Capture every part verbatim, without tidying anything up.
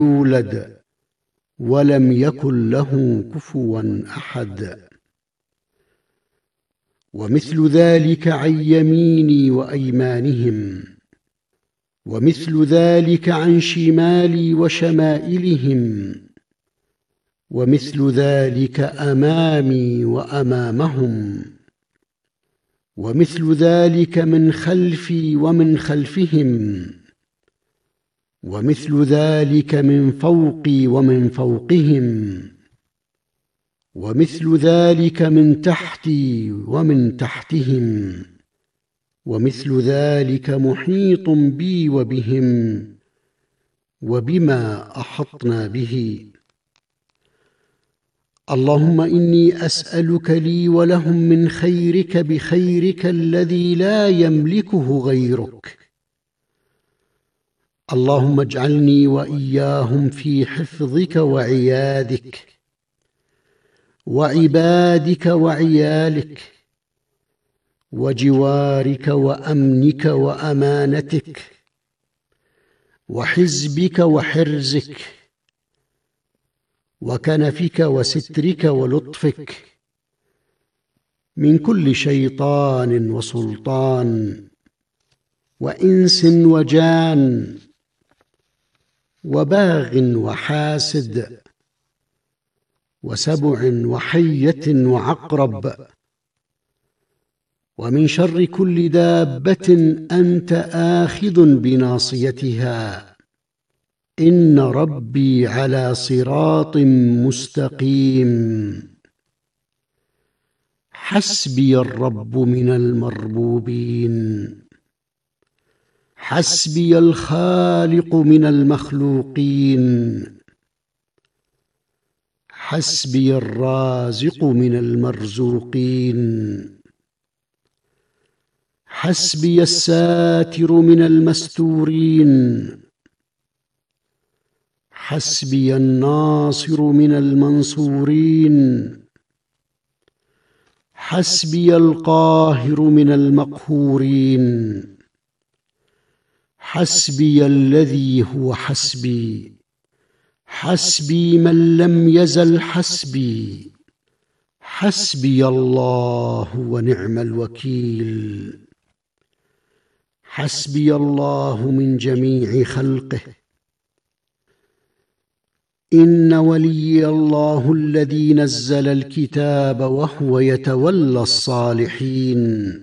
يولد ولم يكن له كفوا أحد. ومثل ذلك عن يميني وأيمانهم، ومثل ذلك عن شمالي وشمائلهم، ومثل ذلك أمامي وأمامهم، ومثل ذلك من خلفي ومن خلفهم، ومثل ذلك من فوقي ومن فوقهم، ومثل ذلك من تحتي ومن تحتهم، ومثل ذلك محيط بي وبهم وبما أحطنا به. اللهم إني أسألك لي ولهم من خيرك بخيرك الذي لا يملكه غيرك. اللهم اجعلني وإياهم في حفظك وعيادك وعبادك وعيالك وجوارك وأمنك وأمانتك وحزبك وحرزك وكنفك وسترك ولطفك، من كل شيطان وسلطان وإنس وجان وباغ وحاسد وسبع وحية وعقرب، ومن شر كل دابة أنت آخذ بناصيتها، إن ربي على صراط مستقيم. حسبي الرب من المربوبين، حسبي الخالق من المخلوقين، حسبي الرازق من المرزوقين، حسبي الساتر من المستورين، حسبي الناصر من المنصورين، حسبي القاهر من المقهورين، حسبي الذي هو حسبي، حسبي من لم يزل حسبي، حسبي الله ونعم الوكيل. حسبي الله من جميع خلقه. إن ولي الله الذي نزل الكتاب وهو يتولى الصالحين.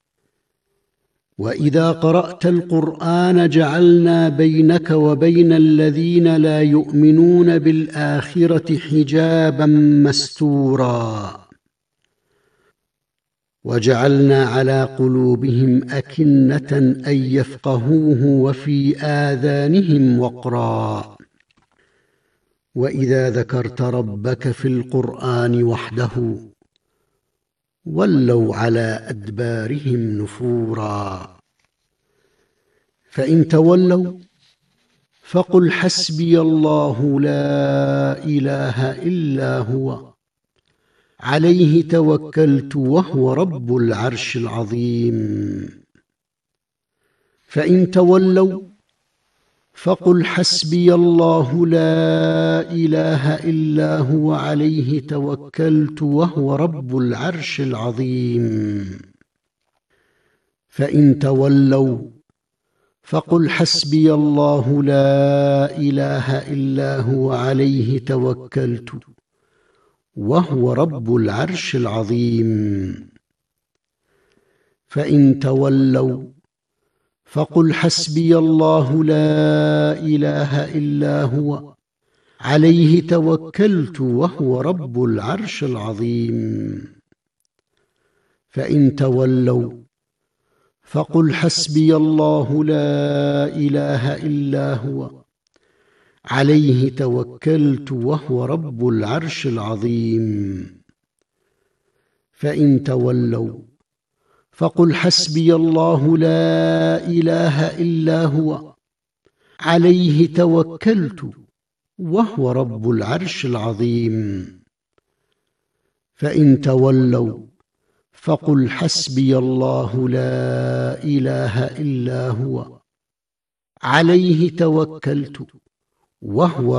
وإذا قرأت القرآن جعلنا بينك وبين الذين لا يؤمنون بالآخرة حجابا مستورا، وجعلنا على قلوبهم أكنة أن يفقهوه وفي آذانهم وقرا. وإذا ذكرت ربك في القرآن وحده ولوا على أدبارهم نفورا. فإن تولوا فقل حسبي الله لا إله إلا هو عليه توكلت وهو رب العرش العظيم. فإن تولوا فقل حسبي الله لا إله إلا هو عليه توكلت وهو رب العرش العظيم. فإن تولوا فقل حسبي الله لا إله إلا هو عليه توكلت وهو رب العرش العظيم. فإن تولوا فقل حسبي الله لا إله إلا هو عليه توكلت وهو رب العرش العظيم. فإن تولوا فقل حسبي الله لا إله إلا هو عليه توكلت وهو رب العرش العظيم. فإن تولوا فقل حسبي الله لا إله إلا هو عليه توكلت وهو رب العرش العظيم. فإن تولوا فقل حسبي الله لا إله إلا هو عليه توكلت وهو